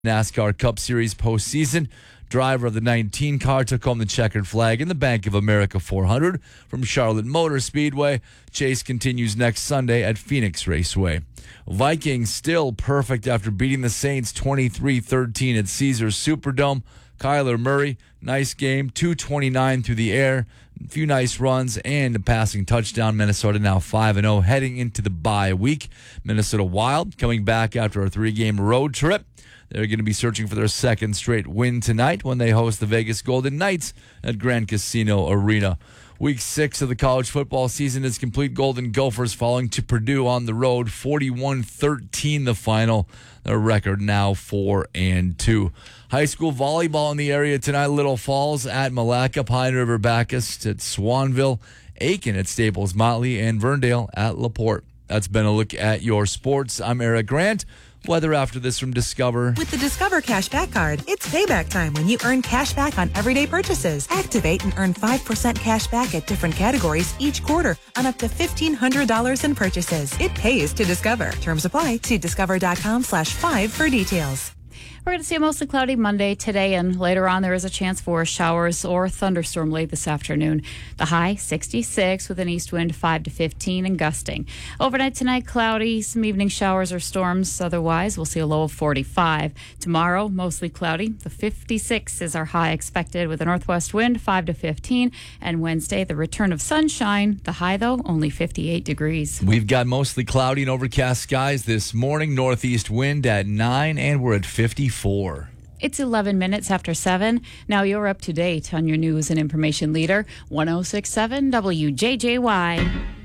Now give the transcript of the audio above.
NASCAR Cup Series postseason. Driver of the 19 car took home the checkered flag in the Bank of America 400 from Charlotte Motor Speedway. Chase continues next Sunday at Phoenix Raceway. Vikings still perfect after beating the Saints 23-13 at Caesars Superdome. Kyler Murray, nice game, 229 through the air, a few nice runs, and a passing touchdown. Minnesota now 5-0 heading into the bye week. Minnesota Wild coming back after a 3-game road trip. They're going to be searching for their second straight win tonight when they host the Vegas Golden Knights at Grand Casino Arena. Week 6 of the college football season is complete. Golden Gophers falling to Purdue on the road, 41-13 the final. Their record now 4-2. High school volleyball in the area tonight. Little Falls at Malacca, Pine River Bacchus at Swanville, Aiken at Staples Motley, and Verndale at LaPorte. That's been a look at your sports. I'm Eric Grant. Weather after this from Discover. With the Discover Cashback Card, it's payback time when you earn cash back on everyday purchases. Activate and earn 5% cash back at different categories each quarter on up to $1,500 in purchases. It pays to Discover. Terms apply. See discover.com/5 for details. We're going to see a mostly cloudy Monday today, and later on there is a chance for showers or thunderstorm late this afternoon. The high 66 with an east wind 5 to 15 and gusting. Overnight tonight, cloudy, some evening showers or storms. Otherwise, we'll see a low of 45. Tomorrow, mostly cloudy. The 56 is our high expected with a northwest wind 5 to 15. And Wednesday, the return of sunshine. The high, though, only 58 degrees. We've got mostly cloudy and overcast skies this morning. Northeast wind at 9, and we're at 54. It's 11 minutes after 7. Now you're up to date on your news and information leader, 106.7 WJJY.